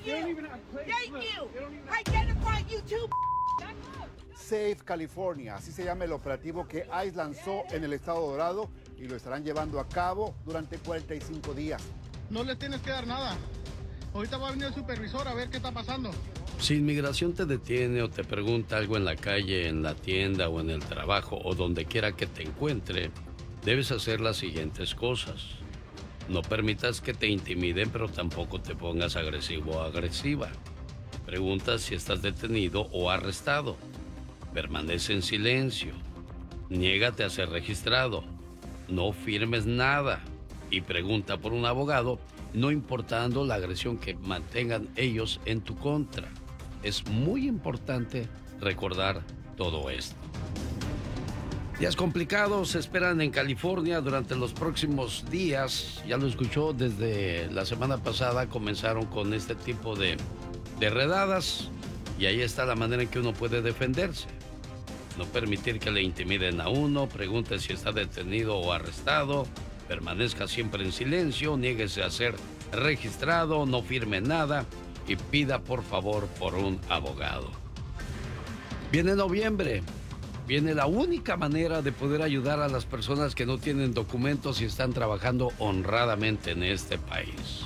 Thank you. Identify you too. Safe California, así se llama el operativo que ICE lanzó en el estado Dorado y lo estarán llevando a cabo durante 45 días. No le tienes que dar nada. Ahorita va a venir el supervisor a ver qué está pasando. Si inmigración te detiene o te pregunta algo en la calle, en la tienda o en el trabajo o donde quiera que te encuentre, debes hacer las siguientes cosas. No permitas que te intimiden, pero tampoco te pongas agresivo o agresiva. Pregunta si estás detenido o arrestado. Permanece en silencio. Niégate a ser registrado. No firmes nada. Y pregunta por un abogado, no importando la agresión que mantengan ellos en tu contra. Es muy importante recordar todo esto. Días complicados se esperan en California durante los próximos días. Ya lo escuchó, desde la semana pasada comenzaron con este tipo de redadas. Y ahí está la manera en que uno puede defenderse. No permitir que le intimiden a uno, pregunte si está detenido o arrestado, permanezca siempre en silencio, niéguese a ser registrado, no firme nada y pida por favor por un abogado. Viene noviembre, viene la única manera de poder ayudar a las personas que no tienen documentos y están trabajando honradamente en este país.